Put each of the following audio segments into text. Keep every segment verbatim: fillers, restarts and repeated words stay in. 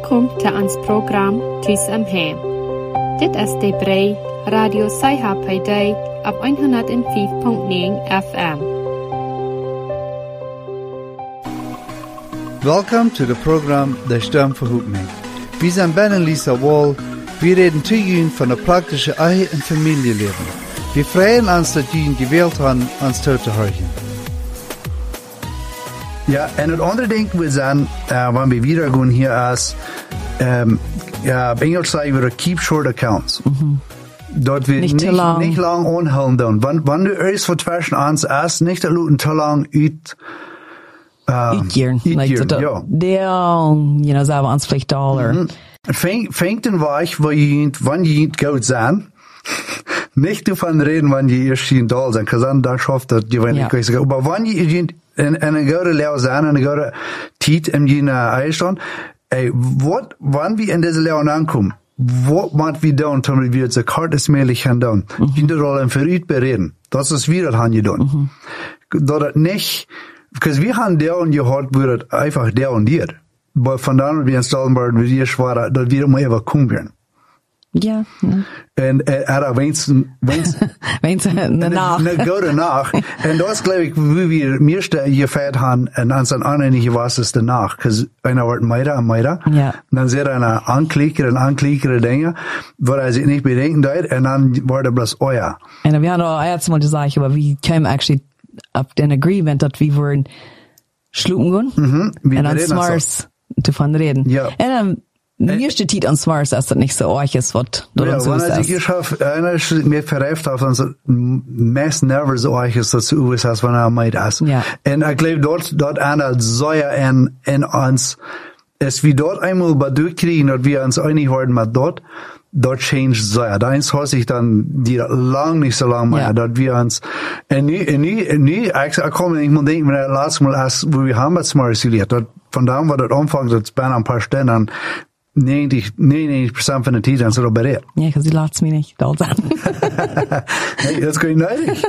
Welkom til ons program Tus om Hem. Dit is de Brei Radio Saiha bij dig op honderd vijf komma negen F M. Welcome to the program De Stem Verhoopning. Wir sind Ben und Lisa Wall. Wir reden zu Ihnen von der praktischen Ehe- und Familienleben. Wir freuen uns, dass Sie gewählt haben, uns zuzuhören. Ja, en het andere ding we zijn, uh, wanneer we weer gaan hier is, um, ja, op Engels zeggen we keep short accounts. Mm-hmm. Dat we niet, niet, te lang. niet lang onhouden doen. Want wanneer er is wat versen aan is, niet te lang te lang uit, uh, uitjaren. Like dat, ja. Deel, you know, zijn we ons vielleicht dollar. Mm-hmm. Fängt, fängt een weg, waar je, wanneer je niet goed zijn, nicht davon reden, wann die erst in Dal sind, weil dann schafft das die wenig ja. sagen. Aber wann die in in eine gute Lehre sein, eine gute Zeit im jener Einstand, ey, wat, wann wir in diese Lehre ankommen, was macht wir dann, damit wir so kartesmäßig haben dann, in der Rolle für uns bereden. Das ist wieder das haben die dann. Mhm. Da das nicht, weil wir haben der und gehört, wird einfach der und dir. Aber von da, wie in Stallenberg, wie wir schwer, dass wir immer einfach kommen werden. Ja. ja. En er er wensen wensen wensen danach. Ne go danach. En dat is geloof ik wie we meeste gefeiert haben en aan zijn aanenige was es danach. Cause einer wordt meider en meider. Ja. Dan zit er een aanklikker en aanklikkere dingen, waar hij zich niet bedenken deed en dan wordt er bloß euer. En we hadden al eerst mal gesagt, aber we came actually up in agreement dat we worden schlupen gaan. Mhm. En dan smars te van reden. Ja. En dan Mirste Tiet an Smars, dass das nicht so arg ist, was du ja, so ist. Ja, wenn ich schaffe, einer ist mir verreift auf, dass meist nervös so arg ist, dass du es hast, wenn er meid ist. Ja. Und ich glaube, dort, dort einer Säuer in, in uns, es wie dort einmal bei durchkriegen, dass wir uns einig werden mit dort, dort changed Säuer. Da ist ich dann, die lang nicht so lang mehr, ja. Dass wir uns, und nie, und nie, und nie, ich, ich komme nicht mal denken, wenn er letztes Mal erst, wo wir haben mit Smars geleert, von da war das Anfang, das bei ein paar Stunden, negentig, negenennegentig procent van de tijd zijn ze erop bereid. Ja, because die laat me niet dol zijn. Nee, dat is gewoon nodig.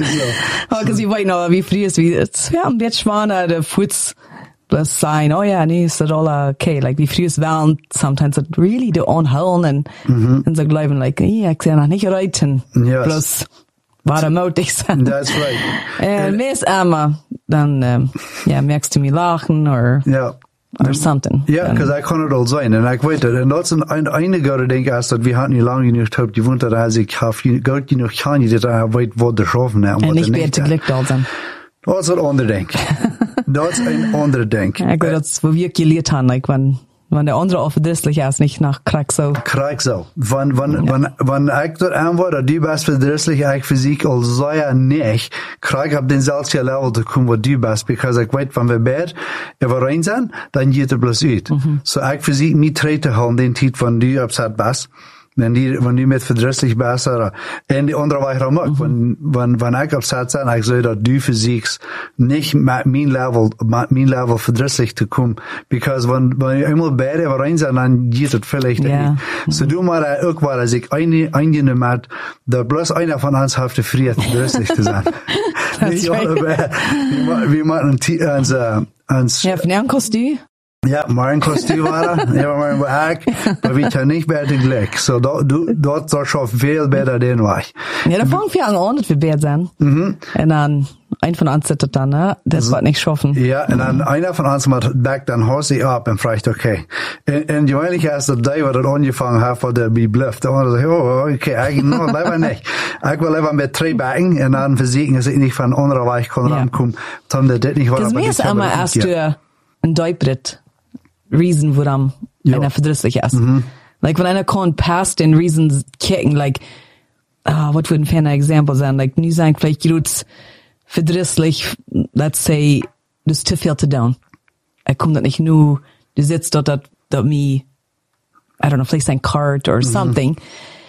Because je weet nou, wie vrij is, wie, het is ja een beetje zwaar, de voets, plus zijn, oh ja, nee, is dat al okay. Like, wie vrij is wel, sometimes it really de onhullen, en, mm-hmm. en ze blijven, like, nee, ik zie nog niet eruit, en yes. Plus, waar er moedig zijn. That's right. En meest Emma, dan, um, ja, merkst du mir lachen, or... Ja. Or something. Ja, because I kann het al zijn. En ik weet het. En dat is een, een enige ding is dat we hadden niet lang genoeg gehad. Je woont dat als ik heb goed genoeg kan je dat hij weet wat er schaffen. En, en niet meer te geluk al zijn. Dat is een ander ding. Dat is een ander ding. Ja, goed, dat is wat we geleerd hebben. Like, wenn, wenn der andere offendrisslich ist, nicht nach Kraxau. Kraxau. Wenn, wenn, ja. wenn, wenn ich dort anwar, dat du bist verdrisslich, ich physik al sei ja nicht, krieg ich auf den selben Level zu kommen, wo du bist, because ich weiß, wenn wir beide überein sind, dann geht er bloß uit. Mhm. So ich physik mich treten haben, den Zeit, wenn du upset bist, wenn die, wenn die mit verdrisslich bist, oder, und die andere war ich auch mag, wenn, wenn, wenn ich upset sein, ich soll, dass du physiks nicht mit mein Level, mit mein Level verdrisslich zu kommen, because wenn, wenn ich einmal beide überein sind, dann geht es vielleicht yeah. nicht. So du mal auch war, als ich eine, eingenommen hat, da bloß einer von uns hat friert, verdrisslich zu sein. That's right. Wir machen uns, uns, ja, von einem Kostüm? Ja, maar een kostuum waren. Ja, maar een werk. Maar we zijn niet bij de gelijk. So, dat, dat zou schon veel beter den weg. Ja, da fangen wir an, dass wir besser sind. Mhm. Und dann, ein von uns sitzt dann, ne? Das wird nicht schaffen. Ja, und dann einer von uns macht back dann Hose ich ab und fragt, okay. Und, und die Einige ist, dass der, der angefangen hat, wo der mich blufft. Der andere sagt, oh, okay, eigentlich noch, leider nicht. Ich will lieber mit drei backen und dann versiegen, dass ich nicht von anderer Weich kann rankommen. Dann der das nicht war. Das mir ist einmal erst du ein Deutbrit. Reason, woran ja. einer verdrisslich ist. Mm-hmm. Like, wenn einer kann past den Reasons kicken, like, ah, uh, was würde ein ferner Example sein? Like, nie sagen, vielleicht geht's verdrisslich, let's say, du ist zu viel zu down. Er kommt nicht nur, du sitzt dort, dat, dat me, I don't know, vielleicht sein Cart or something.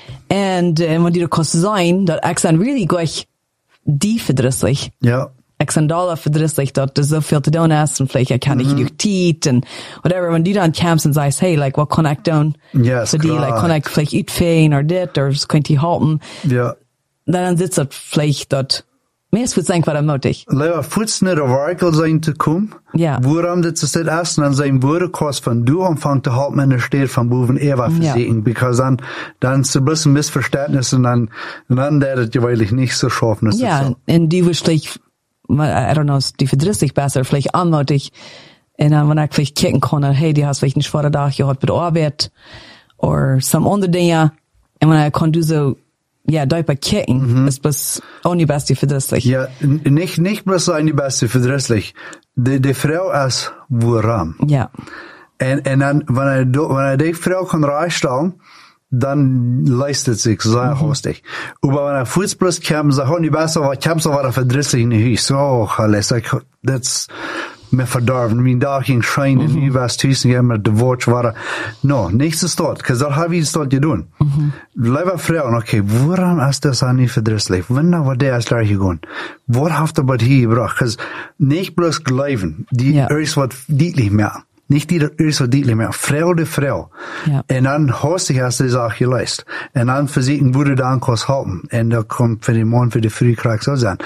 Und, mm-hmm. uh, wenn die da kannst sein, dat ich sein really gleich die verdrisslich. Ja. Ich sind Dollar verdrisslich, dass du so viel zu tun hast und vielleicht kann ich durch Tiet und whatever. Wenn du dann kommst und sagst, hey, like, what kann ich tun? Yes, für die, like, kann ich vielleicht uitfeen oder dit, oder das könnte ich halten. Ja. Dann sitzt das vielleicht dort Meest wird sein, was er mutig. Leider voets nicht auf Werkel sein zu kommen. Ja. Woran das ist das erste an seinem Woordekurs von du anfangen zu halten, wenn er steht von boven Eva versägen. Ja. Because dann, dann ist ein bisschen Missverständnis und dann, und dann der das gewöhnlich nicht so schaffen. Ja, so. Und die wirst vielleicht, I don't know, die verdrissig besser, vielleicht anmutig. Und dann, wenn ich vielleicht kicken kann, hey, die hast vielleicht einen schwachen Tag gehabt mit Arbeit, oder some andere Dinge. Und wenn ich kann du so, ja, da bei kicken, mhm. ist bloß auch nicht beste verdrisslich. Ja, nicht, nicht bloß so die beste verdrisslich. Die, die Frau ist woran. Ja. Und, und dann, wenn er, wenn er die Frau kann reinstellen, dann leistet sich sehr mhm. hastig. Aber wenn er Fußball kommt, sagt er, die besser, aber ich hab so was verdrisslich in die Hüse. Oh, alles, das, mir verdorben. Mijn dag ging schijnen, nu was tussen je met de woord waren. No, niks is dat, because dat heb je iets dat je doen. Blijven vragen, oké, waarom is dat zo niet verdrisselijk? Wanneer wordt dat daar gegaan? Wat heeft er bij hier gebracht? Because niet bloos geloven, die ja. er is wat duidelijk meer. Nicht die, er is wat duidelijk meer. Vrouw de vrouw. Ja. En dan hastig hast die Sache geleist. En dan verzieken, wo du dan kannst halten. En dat komt voor die man, voor de vrouw krijg zo zijn.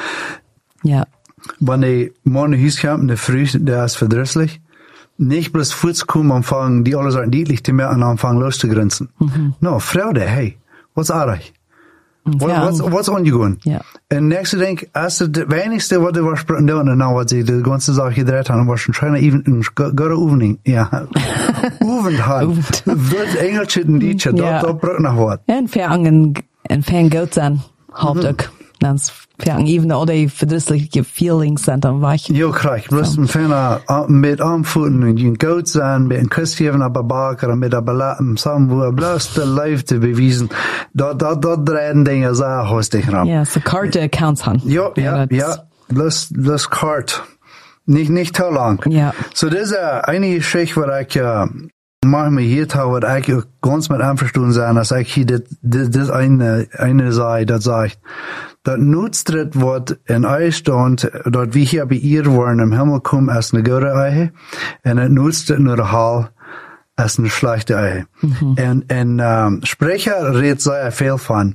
Ja. Wenn die Mann in Haus kommt, der Früh, der ist verdrisslich, nicht bloß Fuß kommen, anfangen, die alle sagen, deutlich zu mehr, und anfangen loszugrinsen. Mhm. No, Frau, der, hey, was ist euch? Was, ja. was, was angegangen? Ja. Und nächste denk, erst das wenigste, was du was sprechen, und dann, was sie die ganze Sache gedreht haben, was schon scheinbar even, gerade Uvening, ja. Uvend halt. Wird Engelschitten, die, da, da braucht noch was. Ja, ein Fähren, ein Fähren Geld sein, Hauptstück. Dan fäng even al die verdrisselijke feelings zijn dan weg. Jo, krijg. Bloß een fijne met aanvoeten en je goud zijn, met een kus geven op een baker en met een belaten samen, wo er bloß de lijf te bewijzen. Dat, dat, dat draaien dingen zo hastig ram. Ja, so kaarte accounts han. Ja, ja, ja. Bloß, bloß kaart. Nicht, nicht te lang. Ja. So, das ist eine Geschichte, waar ik, uh, manchmal hier habe, wat ich ganz mit einverstanden sein, dass ich hier das, das, das eine, eine sei, das sagt, das nutzt das Wort in euch stand, dort wie hier bei ihr waren im Himmel kommen, als eine gute Eiche, und das nutzt das nur der Hall, als eine schlechte Eiche. Mhm. Und, und, ähm, Sprecher redet sehr viel von,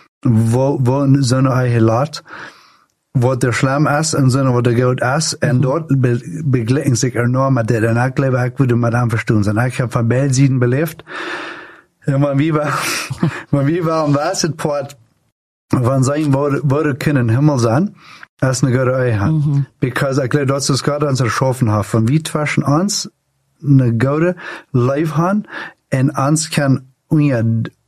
wo, wo so eine Eiche lädt, wat der schlimm ist und so, wat der gut ist, und dort be begleiten sich enorm mit das. Und ich glaube, ich würde mit einem verstehen sein. Ich habe von beiden Seiten belebt. Und man wie war, man wie war am Wasserport, wenn sein würde, würde können Himmel sein, als eine gute Eiche hat. Mhm. Because ich glaube, das ist Gott uns erschaffen hat. Von wie zwischen uns eine gute Life haben, und uns kann unser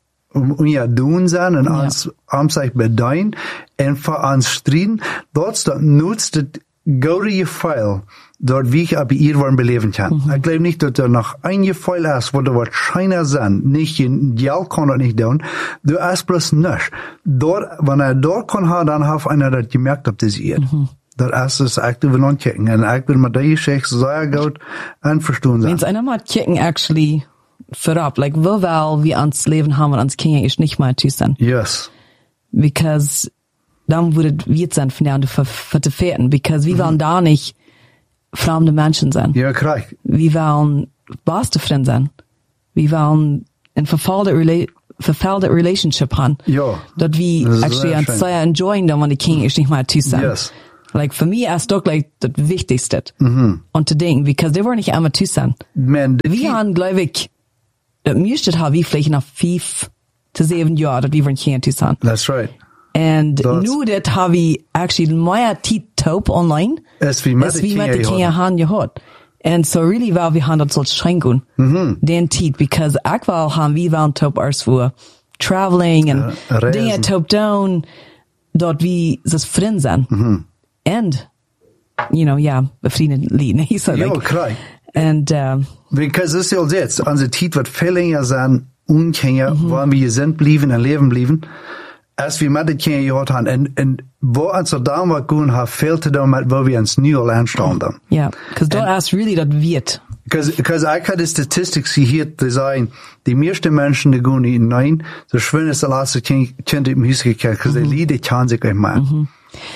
unser doen zijn en ja. ons, ons zich beduiden en voor ons strijden, dat nutzt het goede gevoel, dat wie op hier worden beleven kan. Mm-hmm. Ik geloof niet dat er nog een gevoel is, wat er wat schijner zijn. Niet, je kan dat niet doen. Er is bloß niks. Dort, wanneer er dort kan hebben, dan heeft einer dat gemerkt op deze eer. Mm-hmm. Dat is dus echt even aankijken. En ik wil met die geschichte zeer goed en verstaan zijn. Wens einer mal kijken, actually, vorab, like, wo wel wir ans Leben haben und ans Kinder ist nicht mal tüßen. Yes. Because, dann würde wir sein von der verfehlen, because wir wollen da nicht fremde Menschen sein. Ja, korrekt. Wir wollen beste Freunde sein. Wir wollen ein verfallte Rela verfallte Relationship haben. Ja. Dort wir actually ans sehr enjoyen, dann wenn die Kinder ist nicht mal tüßen. Yes. Like, für mich ist doch, like, das Wichtigste. Mhm. Und zu denken, because they wollen nicht einmal tüßen. Man, wir haben, glaube ich, dat müsste haben wir vielleicht noch fünf to sieben Jahre, dat wir von Kindern zusammen. That's right. And nu dat haben wir actually mehr Zeit taub online, als wie mit den Kindern haben gehabt. And so really, weil wir haben das so schränken, mhm. den Zeit, because auch weil haben wir waren taub als für traveling and ja, Dinge taub down, dort wie das Freund sind. Mhm. And, you know, ja, befriendet Lied, so like, jo, klar. And, um, because das ist ja jetzt, unsere Zeit wird viel länger sein, unkenner, mhm. wo wir sind blieben und leben blieben, als wir mit den Kindern gehört haben. Und, und wo uns da damals gehen, hat viel zu tun mit, wo wir uns neu anstanden. Ja, because da ist really das wird. Because, because ich habe die Statistik hier, die sagen, die meisten Menschen, die gehen in nein, so schön ist der letzte Kind im Haus gekehrt, because die Lieder kann sich nicht mehr. Mhm.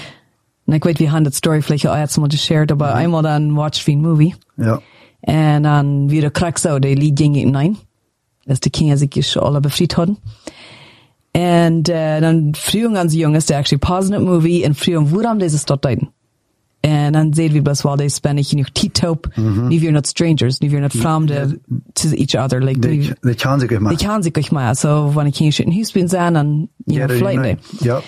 Und ich weiß, wir haben das Story vielleicht auch jetzt mal geshared, aber mhm. einmal dann watch wie ein Movie. Ja. En dan weer de krak zo, de lied ging in nein. Dat de kinderen zich alle bevrijd hadden. En uh, dan vroegen aan de jongens, de actually pausen het movie, en vroegen waarom deze stad deiden. En dan zeiden we best wel, deze ben ik genoeg tietop, mm-hmm. nu weer not strangers, nu weer not vreemden to each other. Like, de, de kan zich maar. De kan zich maar. So, wanneer ik hier in huis ben zijn, dan, you know, flight Ja.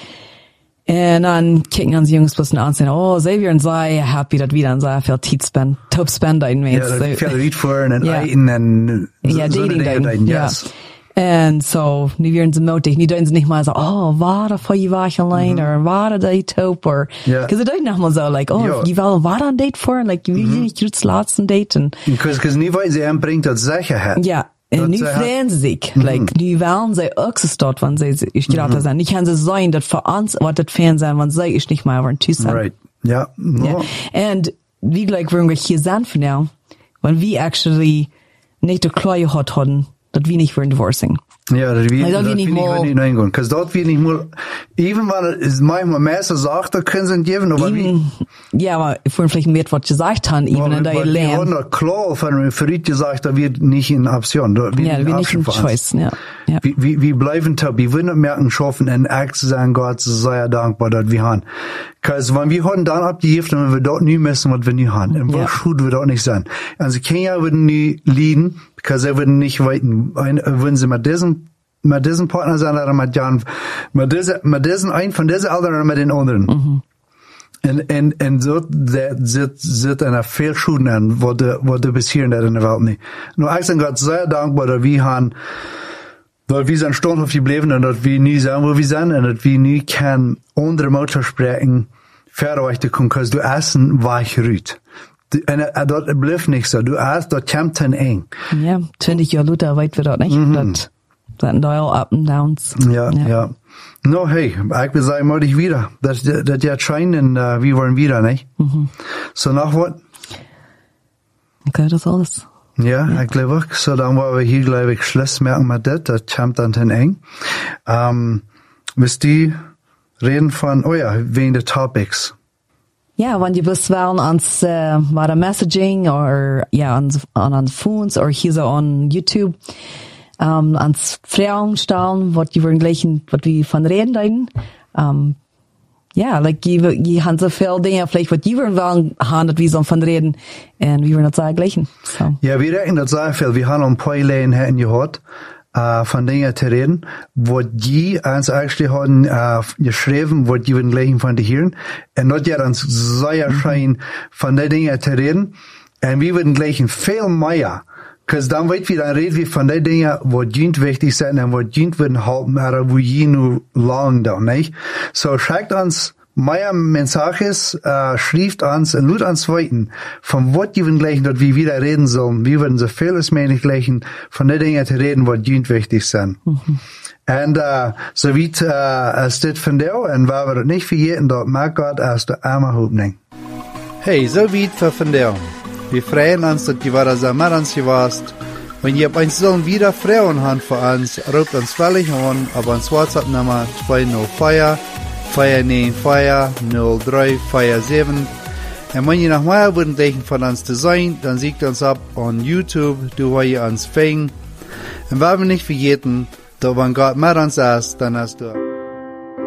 En dan kijken aan de jongens plus aan en zeggen, oh, zij weer en zij happy dat we dan zo veel tijd spend, top spenden met. Ja, dat so, veel riet voor en yeah. eten en ja, zo dating daten, yes. Ja. En zo, nu weer in ze nodig, nu doen ze niet maar zo, oh, waar voor je was alleen, mm-hmm. of waar dat top, or, yeah. cause ze doen nog maar zo, like, oh, je wil waar een date voor, like, je wil niet het laatste date, en. Cause, cause niet wat ze hem brengt dat zeggen het. Ja. En nu freuen sie sich. Mm-hmm. Like, nu wollen sie auch dort, wenn sie ich gerade mm-hmm. sind. Nicht kann sie sein, dass für uns was das Fernsehen, wenn sie ich nicht mal über den Tisch sind. Right. Ja. No. Yeah. And wie gleich wollen wir hier sein für now, when we actually nicht die Kleue hat hatten, dass wir nicht wollen divorcing. Ja, dat wie, dat dat wie niet niet mal. Niet reingehen. Cause dat wie nicht mal, even wenn es manchmal mehr so sagt, da können sie geben, aber wie. Ja, aber vorhin vielleicht mehr, was gesagt haben, even in der Lehre. Wir haben da klar von Fried gesagt, da wird nicht in Option, da wird ja, nicht nicht in Choice, ja. Ja. Wir, wir, wir bleiben da, wir wollen merken, schaffen, in Akt zu sein, Gott, sei dankbar, dass wir haben. Cause wenn wir haben dann abgegeben, wenn wir dort nie messen, was wir nie haben. Und was gut wir dort nicht sein. Also Kenia würden nie lieben, because sie würden nicht weiten, würden sie mit diesem mit diesem Partner sein oder mit Jan, mit diesem, mit diesem ein von diesen anderen oder mit den anderen. Mhm. Und, und, und so, der, zit, zit einer veel schoenen an, wat de, wat de besieren dat in der Welt nicht. Nur ich bin Gott sehr dankbar, dass wir haben, dass wir sind stolz auf die Leben und dass wir nie sind, wo wir sind und dass wir nie kein andere Mutter sprechen, verreichte kommen, cause du essen weich rüht. Und uh, dort bleibt nicht so. Du erst, dort kommt ein eng. Ja, zwanzig Jahre Luther weit wir dort nicht. Mhm. Das, das sind da all up and downs. Ja, ja. ja. No, hey, ich will sagen, mal dich wieder. Das, das, das ja scheint und uh, wir wollen wieder, nicht? Mhm. So, nach was? Okay, das alles. Ja, ja, ich glaube auch. So, dann wollen wir hier, glaube ich, Schluss merken mit das. Das kommt dann ein eng. Ähm, müsst ihr reden von, oh ja, wegen der Topics. Ja, wenn ihr wisst, waren ans, äh, war der Messaging, oder, ja, an, an, an Phones, oder hier so on YouTube, ähm, ans Fragen stellen, was die wollen gleichen, was wir von reden deuten. Ähm, ja, like, die, die haben so viele Dinge, vielleicht, was die wollen, haben, dass wir so von reden, und wir wollen das sagen gleichen, so. Ja, wir reden das sehr viel. Wir haben ein paar Lehren hätten gehört, Uh, von Dingen zu reden, wo die uns eigentlich haben, uh, geschrieben, wo die würden gleich von dir hören. Und dort ja uns sehr schein von den Dingen zu reden. Und wir würden gleich viel mehr. Cause dann wird wir, dann reden wir von den Dingen, wo die wichtig sind und wo die würden halten, oder wo die nur lang da, nicht? So, schreibt uns mehr Mensages, äh, schrift uns und lud uns weiten, von was die würden gleichen, dort wir wieder reden sollen. Wir würden so viel als möglich gleichen, von den Dingen zu reden, wo die wichtig sind. Mhm. Und, äh, so wie, äh, es steht von dir, und weil wir das nicht vergessen, dort mag Gott aus der Arme Hoffnung. Hey, so wie für von dir. Wir freuen uns, dass du wieder so mit uns warst. Wenn ihr uns sollen wieder Frauen habt für uns, ruft uns völlig an, aber uns WhatsApp-Nummer zwei null vier, vier neun vier, null drei vier sieben. Und wenn ihr noch mehr würden von uns zu sein, dann seht uns ab on YouTube, du wo ihr uns fängt. Und wenn wir nicht vergessen, dass wenn Gott mit uns ist, dann hast du